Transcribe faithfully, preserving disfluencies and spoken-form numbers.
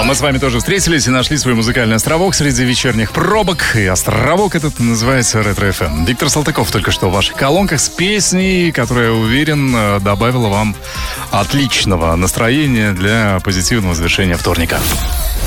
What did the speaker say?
Мы с вами тоже встретились и нашли свой музыкальный островок среди вечерних пробок. И островок этот называется Ретро эф эм. Виктор Салтыков только что в ваших колонках с песней, которая, уверен, добавила вам отличного настроения для позитивного завершения вторника.